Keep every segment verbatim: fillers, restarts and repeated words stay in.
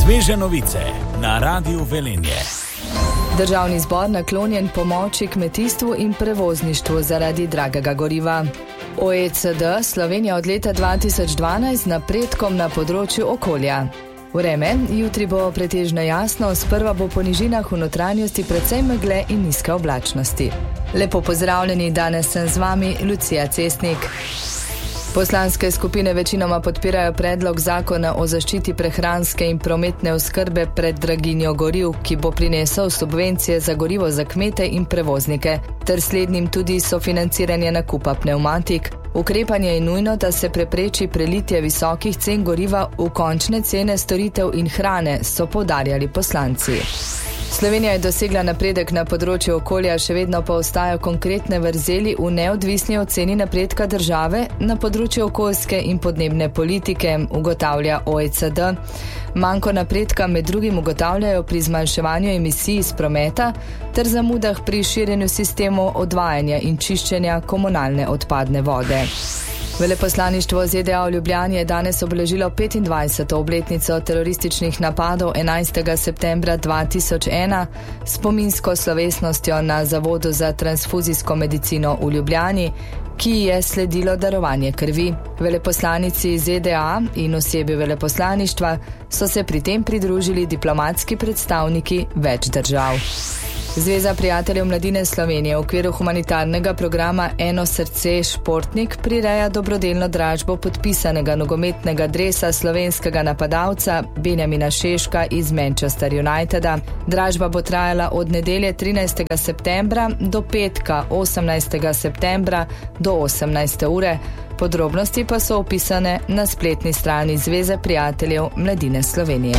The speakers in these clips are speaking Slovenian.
Sveže novice na Radiu Velenje. Državni zbor naklonjen pomoči kmetijstvu in prevozništvu zaradi dragega goriva. O E C D Slovenija od leta dva tisoč dvanajst napredkom na področju okolja. Vreme, jutri bo pretežno jasno, sprva bo po nižinah v notranjosti precej megle in nizke oblačnosti. Lepo pozdravljeni, danes sem z vami Lucija Cestnik. Poslanske skupine večinoma podpirajo predlog zakona o zaščiti prehranske in prometne oskrbe pred draginjo goriv, ki bo prinesel subvencije za gorivo za kmete in prevoznike, ter slednjim tudi sofinanciranje nakupa pnevmatik. Ukrepanje je nujno, da se prepreči prelitje visokih cen goriva v končne cene storitev in hrane, so poudarjali poslanci. Slovenija je dosegla napredek na področju okolja, še vedno pa ostajajo konkretne vrzeli v neodvisni oceni napredka države na področju okoljske in podnebne politike, ugotavlja O E C D. Manko napredka med drugim ugotavljajo pri zmanjševanju emisij iz prometa ter zamudah pri širjenju sistemov odvajanja in čiščenja komunalne odpadne vode. Veleposlaništvo Z D A v Ljubljani je danes obeležilo petindvajseto obletnico terorističnih napadov enajstega septembra dva tisoč ena s spominsko slovesnostjo na Zavodu za transfuzijsko medicino v Ljubljani, ki je sledilo darovanje krvi. Veleposlanici Z D A in osebi veleposlaništva so se pri tem pridružili diplomatski predstavniki več držav. Zveza prijateljev mladine Slovenije v okviru humanitarnega programa Eno srce športnik prireja dobrodelno dražbo podpisanega nogometnega dresa slovenskega napadalca Benjamina Šeška iz Manchester Uniteda. Dražba bo trajala od nedelje trinajstega septembra do petka osemnajstega septembra do osemnajste ure. Podrobnosti pa so opisane na spletni strani Zveze prijateljev mladine Slovenije.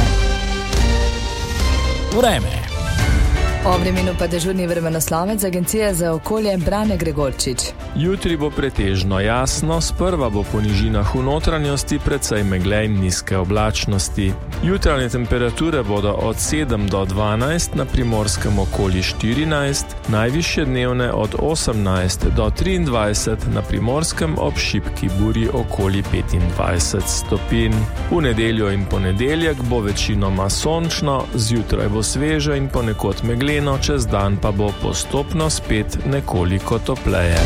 Vreme. O vremenu pa dežurni vremenoslovec Agencije za okolje Brane Gregorčič. Jutri bo pretežno jasno, sprva bo po nižinah v notranjosti precej megle in nizke oblačnosti. Jutranje temperature bodo od sedem do dvanajst, na Primorskem okoli štirinajst, najvišje dnevne od osemnajst do triindvajset, na Primorskem ob šibki burji okoli petindvajset stopinj. V nedeljo in ponedeljek bo večinoma sončno, zjutraj bo sveže in ponekod megle, čez dan pa bo postopno spet nekoliko topleje.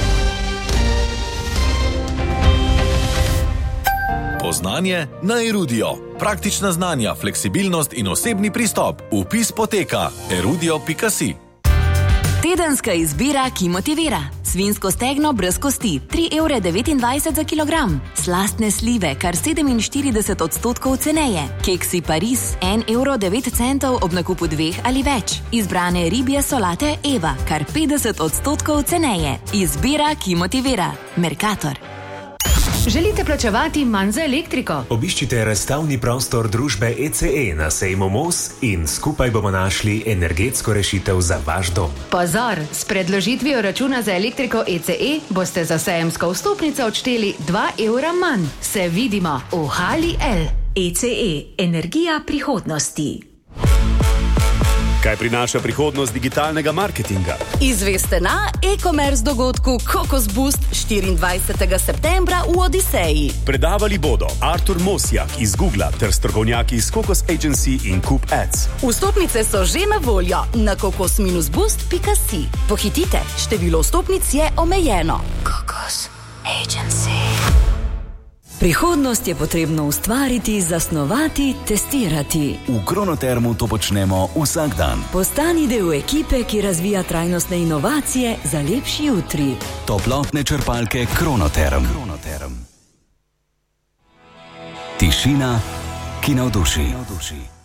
Poznanje na Erudio. Praktična znanja, fleksibilnost in osebni pristop. Vpis poteka erudio pika si. Tedenska izbira, ki motivira. Svinjsko stegno brez kosti, tri evre devetindvajset za kilogram. Slastne slive, kar sedeminštirideset odstotkov ceneje. Keksi Paris, en evro devet centov ob nakupu dveh ali več. Izbrane ribje solate Eva, kar petdeset odstotkov ceneje. Izbira, ki motivira. Mercator. Želite plačevati manj za elektriko? Obiščite razstavni prostor družbe E C E na sejmu Mos in skupaj bomo našli energetsko rešitev za vaš dom. Pozor, s predložitvijo računa za elektriko E C E boste za sejemsko vstopnico odšteli dva evra manj. Se vidimo v Hali L. E C E, energija prihodnosti. Kaj prinaša prihodnost digitalnega marketinga? Izveste na e-commerce dogodku Kokos Boost štiriindvajsetega septembra v Odiseji. Predavali bodo Artur Mosjak iz Googla ter strokovnjaki iz Kokos Agency in Coop Ads. Vstopnice so že na voljo na kokos boost pika si. Pohitite, število vstopnic je omejeno. Kokos Agency. Prihodnost je potrebno ustvariti, zasnovati, testirati. V Kronotermu to počnemo vsak dan. Postani del ekipe, ki razvija trajnostne inovacije za lepši jutri. Toplotne črpalke Kronoterm. Kronoterm. Tišina, ki navduši.